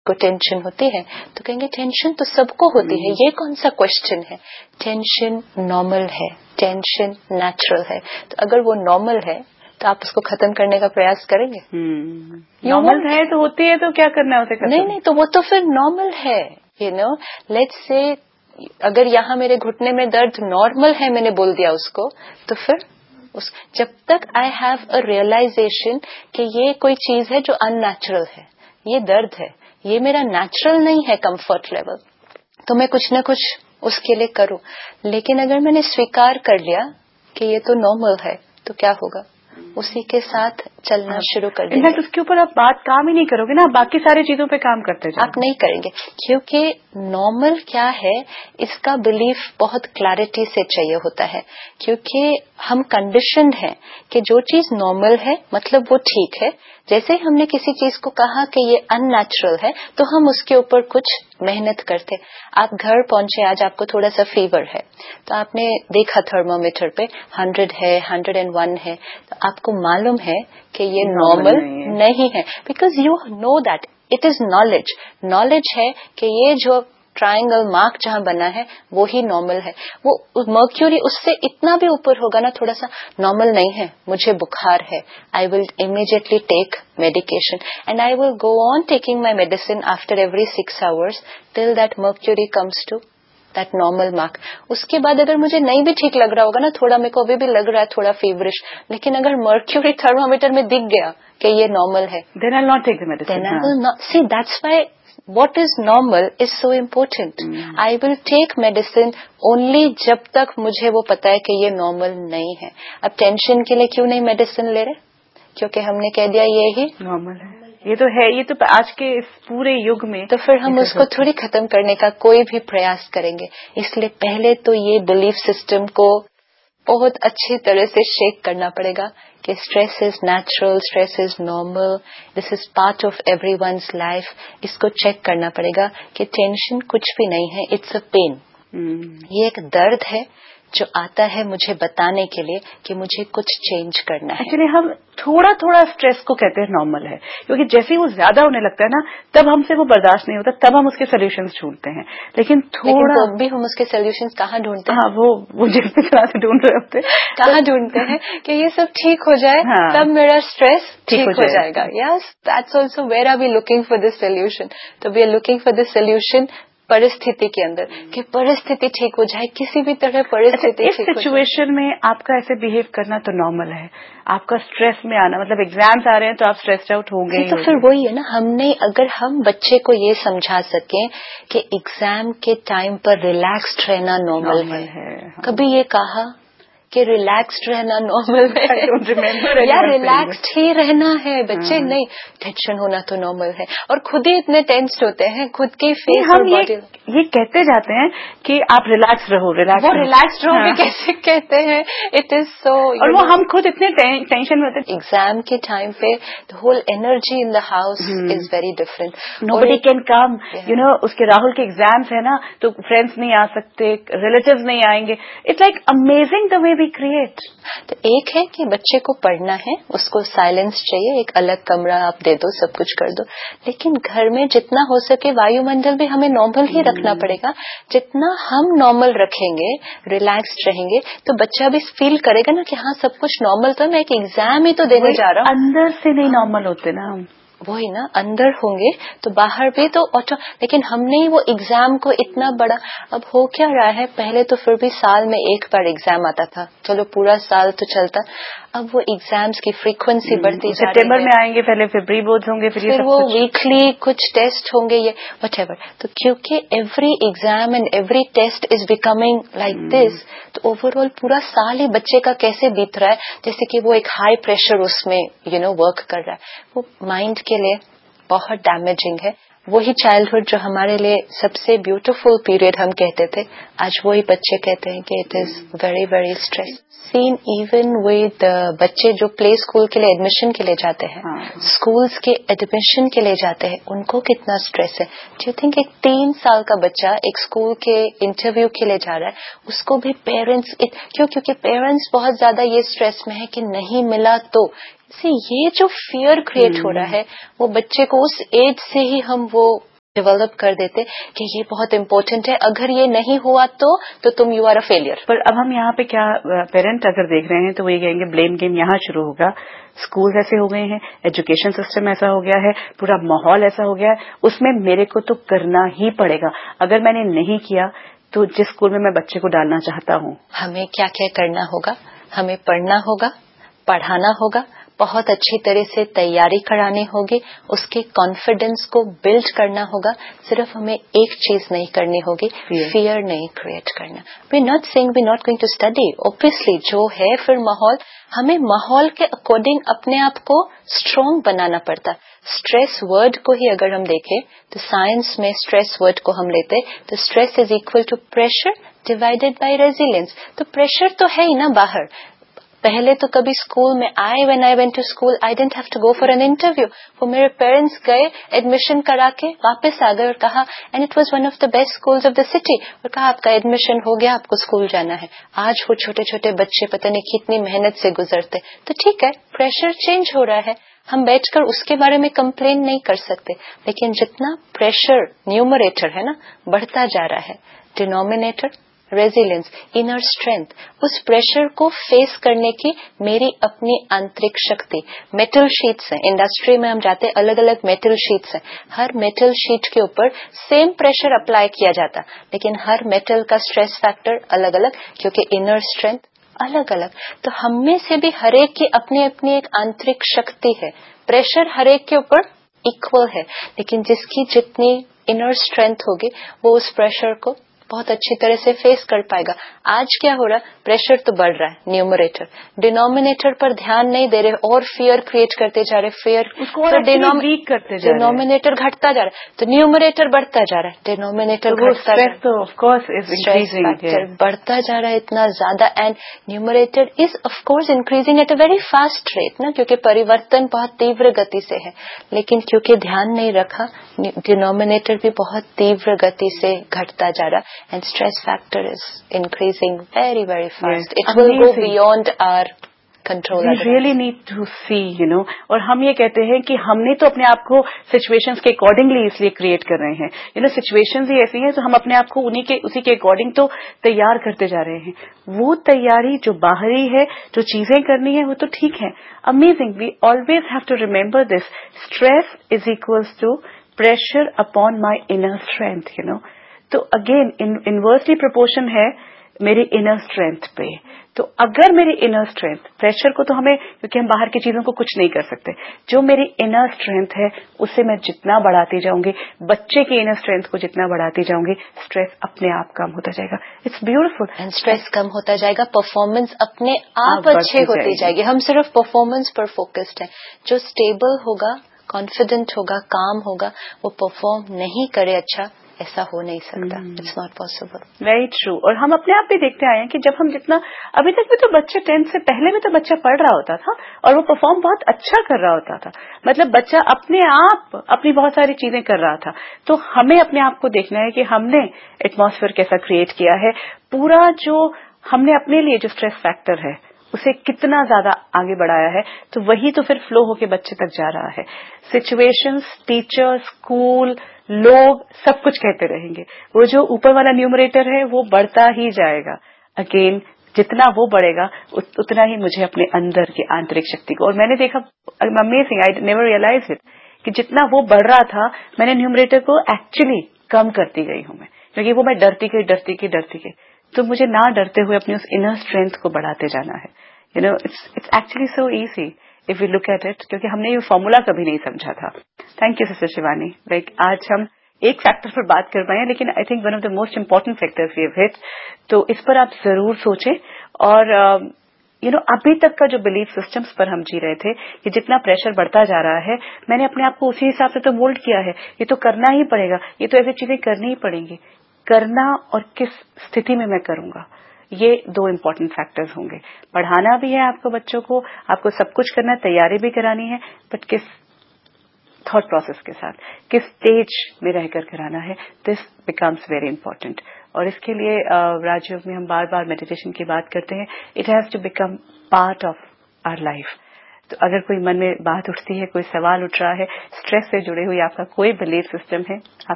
کو ٹینشن ہوتی ہے تو کہیں گے ٹینشن تو سب کو ہوتی ہے, یہ کون سا کوشچن ہے. ٹینشن نارمل ہے, ٹینشن نیچرل ہے. تو اگر وہ نارمل ہے تو آپ اس کو ختم کرنے کا پریاس کریں گے؟ نارمل ہے تو ہوتی ہے تو کیا کرنا ہے اسے؟ نہیں, تو وہ تو پھر نارمل ہے. لیٹس سے اگر یہاں میرے گھٹنے میں درد نارمل ہے, میں نے بول دیا اس کو, تو پھر جب تک آئی ہیو اے ریئلائزیشن کہ یہ کوئی چیز ہے جو ان نیچرل ہے, یہ درد ہے, یہ میرا نیچرل نہیں ہے کمفرٹ لیول, تو میں کچھ نہ کچھ اس کے لیے کروں. لیکن اگر میں نے سویکار کر لیا کہ یہ تو نارمل ہے تو کیا ہوگا, اسی کے ساتھ چلنا شروع کر دیں گے. اس کے اوپر آپ بات کام ہی نہیں کرو گے نا, آپ باقی ساری چیزوں پہ کام کرتے جاؤ. آپ نہیں کریں گے کیونکہ نارمل کیا ہے اس کا بلیف بہت کلیرٹی سے چاہیے ہوتا ہے, کیونکہ ہم کنڈیشنڈ ہیں کہ جو چیز نارمل ہے مطلب وہ ٹھیک ہے. جیسے ہم نے کسی چیز کو کہا کہ یہ ان نیچرل ہے تو ہم اس کے اوپر کچھ محنت کرتے. آپ گھر پہنچے, آج آپ کو تھوڑا سا فیور ہے تو آپ نے دیکھا تھرمومیٹر پہ 100 ہے, 101 ہے, تو آپ کو معلوم ہے کہ یہ نارمل نہیں ہے, because you know that it is knowledge. Knowledge ہے کہ یہ جو ٹرائنگل مارک جہاں بنا ہے وہی نارمل ہے. وہ مرکیوری اس سے اتنا بھی اوپر ہوگا نا, تھوڑا سا نارمل نہیں ہے, مجھے بخار ہے, آئی will immediately take medication and I will go on taking my medicine after every 6 hours till that mercury comes to that normal mark. اس کے بعد اگر مجھے نہیں بھی ٹھیک لگ رہا ہوگا نا, تھوڑا میرے کو ابھی بھی لگ رہا ہے تھوڑا فیورش, لیکن اگر مرکیوری تھرمومیٹر میں دکھ گیا کہ یہ نارمل ہے, then I'll not take the medicine. then I will not. See, that's why what is normal is so important. I will take medicine only جب تک مجھے وہ پتا ہے کہ یہ نارمل نہیں ہے. اب ٹینشن کے لیے کیوں نہیں میڈیسن لے رہے, کیونکہ ہم نے کہہ دیا یہی نارمل ہے. یہ تو ہے, یہ تو آج کے اس پورے یگ میں, تو پھر ہم اس کو تھوڑی ختم کرنے کا کوئی بھی پریاس کریں گے. اس لیے پہلے تو یہ بلیف سسٹم کو بہت اچھی طرح سے شیک کرنا پڑے گا کہ stress is natural, stress is normal, this is part of every one's life. اس کو چیک کرنا پڑے گا کہ ٹینشن کچھ بھی نہیں ہے, اٹس اے پین. یہ ایک درد ہے جو آتا ہے مجھے بتانے کے لیے کہ مجھے کچھ چینج کرنا ہے. ایکچولی ہم تھوڑا تھوڑا اسٹریس کو کہتے ہیں نارمل ہے, کیونکہ جیسے ہی وہ زیادہ ہونے لگتا ہے نا تب ہم سے وہ برداشت نہیں ہوتا, تب ہم اس کے سولوشنز ڈھونڈتے ہیں. لیکن تھوڑا بھی ہم اس کے سولوشنز کہاں ڈھونڈتے ہیں؟ ہاں, وہ جس طرح سے ڈھونڈ رہے ہوتے کہاں ڈھونڈتے ہیں کہ یہ سب ٹھیک ہو جائے تب میرا اسٹریس ٹھیک ہو جائے گا. یس, that's also where are we looking for this solution. تو we are looking for this solution پرستھتی کے اندر کہ پرستھتی ٹھیک ہو جائے, کسی بھی طرح پرستھتی ٹھیک ہو جائے. اس سچویشن میں آپ کا ایسے بہیو کرنا تو نارمل ہے. آپ کا اسٹریس میں آنا مطلب ایگزامس آ رہے ہیں تو آپ اسٹریس آؤٹ ہوں گے. تو پھر وہی ہے نا, ہم نے اگر ہم بچے کو یہ سمجھا سکیں کہ ایگزام کے ٹائم پر ریلیکسڈ رہنا نارمل ہے. کبھی یہ کہا کہ ریلیکسڈ رہنا نارمل ہے یا ریلیکسڈ ہی رہنا ہے؟ بچے نہیں, ٹینشن ہونا تو نارمل ہے, اور خود ہی اتنے ٹینسڈ ہوتے ہیں خود کی فیس اور باڈی. یہ کہتے جاتے ہیں کہ آپ ریلیکس رہو, وہ ریلیکسڈ رہو گے کیسے کہتے ہیں؟ اٹ از سو, اور وہ ہم خود اتنے ٹینشن میں ہوتے ہیں. ایگزام کے ٹائم پہ the whole energy in the house is very different. Nobody can come. اس کے راہل کے ایگزامس ہے نا تو فرینڈس نہیں آ سکتے, ریلیٹیوز نہیں آئیں گے. It's like amazing the way we create. تو ایک ہے کہ بچے کو پڑھنا ہے, اس کو سائلنس چاہیے, ایک الگ کمرہ آپ دے دو, سب کچھ کر دو, لیکن گھر میں جتنا ہو سکے وایو منڈل بھی ہمیں نارمل ہی رکھنا پڑے گا. جتنا ہم نارمل رکھیں گے, ریلیکسڈ رہیں گے, تو بچہ بھی فیل کرے گا نا کہ ہاں سب کچھ نارمل تھا, میں ایک ایگزام ہی تو دینے جا رہا ہوں. اندر سے نہیں نارمل ہوتے نا ہم, وہی نا, اندر ہوں گے تو باہر بھی تو لیکن ہم نے وہ ایگزام کو اتنا بڑا, اب ہو کیا رہا ہے, پہلے تو پھر بھی سال میں ایک بار ایگزام آتا تھا, چلو پورا سال تو چلتا, اب وہ ایگزامز کی فریکوینسی بڑھتی جا رہی ہے. سپٹمبر میں آئیں گے, پہلے فیبری بورڈز ہوں گے, پھر وہ ویکلی کچھ ٹیسٹ ہوں گے, یہ وٹ ایور. تو کیونکہ every exam and every test is becoming like this, تو اوور آل پورا سال ہی بچے کا کیسے بیت رہا ہے جیسے کہ وہ ایک ہائی پریشر اس میں ورک کر رہا ہے. وہ مائنڈ کے لیے بہت ڈیمیجنگ ہے. وہی چائلڈہڈ جو ہمارے لیے سب سے بیوٹیفل پیریڈ ہم کہتے تھے, آج وہی بچے کہتے ہیں کہ it is very very stress. Scene even with بچے جو پلے اسکول کے لیے ایڈمیشن کے لیے جاتے ہیں, اسکولس کے ایڈمیشن کے لیے جاتے ہیں, ان کو کتنا اسٹریس ہے. ڈو یو تھنک ایک 3 سال کا بچہ ایک اسکول کے انٹرویو کے لیے جا رہا ہے, اس کو بھی پیرنٹس کیونکہ پیرنٹس بہت زیادہ یہ اسٹریس میں ہے کہ نہیں ملا تو یہ جو فیئر کریٹ ہو رہا ہے, وہ بچے کو اس ایج سے ہی ہم وہ डेवलप कर देते कि ये बहुत इम्पोर्टेंट है, अगर ये नहीं हुआ तो तुम यू आर अ फेलियर। पर अब हम यहाँ पे क्या पेरेंट अगर देख रहे हैं तो वो ये कहेंगे ब्लेम गेम यहाँ शुरू होगा, स्कूल ऐसे हो गए हैं, एजुकेशन सिस्टम ऐसा हो गया है, पूरा माहौल ऐसा हो गया है, उसमें मेरे को तो करना ही पड़ेगा, अगर मैंने नहीं किया तो जिस स्कूल में मैं बच्चे को डालना चाहता हूँ। हमें क्या क्या करना होगा, हमें पढ़ना होगा, पढ़ाना होगा, बहुत अच्छी तरह से तैयारी करानी होगी, उसके कॉन्फिडेंस को बिल्ड करना होगा। सिर्फ हमें एक चीज नहीं करनी होगी, फियर नहीं क्रिएट करना। We not saying we not going to study, obviously जो है फिर माहौल, हमें माहौल के अकॉर्डिंग अपने आप को स्ट्रांग बनाना पड़ता। स्ट्रेस वर्ड को ही अगर हम देखें तो साइंस में स्ट्रेस वर्ड को हम लेते तो stress is equal to pressure divided by resilience. तो प्रेशर तो है ही ना बाहर। पहले तो कभी स्कूल में when I went to school I didn't have to go for an interview, वो मेरे पेरेंट्स गए, एडमिशन करा के वापस आ गए और कहा, and it was one of the best schools of the city, और कहा आपका एडमिशन हो गया, आपको स्कूल जाना है। आज वो छोटे छोटे बच्चे पता नहीं कितनी मेहनत से गुजरते। तो ठीक है, प्रेशर चेंज हो रहा है, हम बैठकर उसके बारे में कंप्लेन नहीं कर सकते, लेकिन जितना प्रेशर न्यूमरेटर है ना बढ़ता जा रहा है, डिनोमिनेटर रेजिलियंस, इनर स्ट्रेंथ, उस प्रेशर को फेस करने की मेरी अपनी आंतरिक शक्ति। मेटल शीट्स हैं, इंडस्ट्री में हम जाते हैं, अलग अलग मेटल शीट्स हैं, हर मेटल शीट के ऊपर सेम प्रेशर अप्लाई किया जाता, लेकिन हर मेटल का स्ट्रेस फैक्टर अलग अलग, क्योंकि इनर स्ट्रेंथ अलग अलग। तो हम में से भी हरेक की अपनी अपनी एक आंतरिक शक्ति है। प्रेशर हरेक के ऊपर इक्वल है, लेकिन जिसकी जितनी इनर स्ट्रेंथ होगी वो उस प्रेशर को बहुत अच्छी तरह से फेस कर पाएगा। आज क्या हो रहा है, प्रेशर तो बढ़ रहा है न्यूमरेटर, डिनोमिनेटर पर ध्यान नहीं दे रहे और फियर क्रिएट करते जा रहे, फियर डिनोमिनेटर घटता जा रहा है, तो न्यूमरेटर बढ़ता जा रहा है, डिनोमिनेटर घटता जा रहा है, बढ़ता जा रहा है इतना ज्यादा, and numerator is of course increasing at a very fast rate ना, क्योंकि परिवर्तन बहुत तीव्र गति से है, लेकिन क्योंकि ध्यान नहीं रखा डिनोमिनेटर भी बहुत तीव्र गति से घटता जा रहा है, and stress factor is increasing very very fast. It will go beyond our control. We really need to see, और हम ये कहते हैं कि हमने तो अपने आप को सिचुएशंस के अकॉर्डिंगली इसलिए क्रिएट कर रहे हैं, सिचुएशंस ही ऐसी हैं तो हम अपने आप को उसी के अकॉर्डिंग तो तैयार करते जा रहे हैं। वो तैयारी जो बाहरी है, जो चीजें करनी है, वो तो ठीक है, amazing. We always have to remember this, stress is equals to pressure upon my inner strength, तो अगेन इनवर्सली प्रोपोर्शन है मेरी इनर स्ट्रेंथ पे। तो अगर मेरी इनर स्ट्रेंथ, प्रेशर को तो हमें, क्योंकि हम बाहर की चीजों को कुछ नहीं कर सकते, जो मेरी इनर स्ट्रेंथ है उसे मैं जितना बढ़ाती जाऊंगी, बच्चे की इनर स्ट्रेंथ को जितना बढ़ाती जाऊंगी, स्ट्रेस अपने आप कम होता जाएगा। It's beautiful. एंड स्ट्रेस कम होता जाएगा, परफॉर्मेंस अपने आप अच्छे होती जाएगी। हम सिर्फ परफॉर्मेंस पर फोकस्ड है। जो स्टेबल होगा, कॉन्फिडेंट होगा, काम होगा, वो परफॉर्म नहीं करे अच्छा, ऐसा हो नहीं सकता। It's not possible. Very true. और हम अपने आप भी देखते आए हैं कि जब हम जितना, अभी तक भी तो बच्चे 10th से पहले भी तो बच्चा पढ़ रहा होता था और वो परफॉर्म बहुत अच्छा कर रहा होता था, मतलब बच्चा अपने आप अपनी बहुत सारी चीजें कर रहा था। तो हमें अपने आप को देखना है कि हमने एटमॉस्फेयर कैसा क्रिएट किया है, पूरा जो हमने अपने लिए जो स्ट्रेस फैक्टर है उसे कितना ज्यादा आगे बढ़ाया है, तो वही तो फिर फ्लो होके बच्चे तक जा रहा है। सिचुएशंस, टीचर, स्कूल, लोग सब कुछ कहते रहेंगे, वो जो ऊपर वाला न्यूमरेटर है वो बढ़ता ही जाएगा। अगेन जितना वो बढ़ेगा उतना ही मुझे अपने अंदर की आंतरिक शक्ति को, और मैंने देखा, amazing, I never realise it, कि जितना वो बढ़ रहा था मैंने न्यूमरेटर को एक्चुअली कम करती गई हूं मैं, क्योंकि वो मैं डरती गई, तो मुझे ना डरते हुए अपनी उस इनर स्ट्रेंथ को बढ़ाते जाना है। It's actually so easy if you look at it, क्योंकि हमने ये फॉर्मूला कभी नहीं समझा था। Thank you sister Shivani. आज हम एक फैक्टर पर बात कर पाए हैं, लेकिन I think one of the most important factors we have hit, तो इस पर आप जरूर सोचें। और अभी तक का जो बिलीफ सिस्टम्स पर हम जी रहे थे कि जितना प्रेशर बढ़ता जा रहा है, मैंने अपने आप को उसी हिसाब से तो मोल्ड किया है, ये तो करना ही पड़ेगा, ये तो ऐसी चीजें करनी ही पड़ेंगी। करना और किस स्थिति में मैं करूंगा, ये दो इम्पोर्टेंट फैक्टर्स होंगे। पढ़ाना भी है आपको, बच्चों को आपको सब कुछ करना है, तैयारी भी करानी है, बट किस थॉट प्रोसेस के साथ, किस स्टेज में रहकर कराना है, दिस बिकम्स वेरी इंपॉर्टेंट। और इसके लिए राजयोग में हम बार बार मेडिटेशन की बात करते हैं, it has to become part of our life. तो अगर कोई मन में बात उठती है, कोई सवाल उठ रहा है, स्ट्रेस से जुड़े हुई आपका कोई बिलीफ सिस्टम है, आप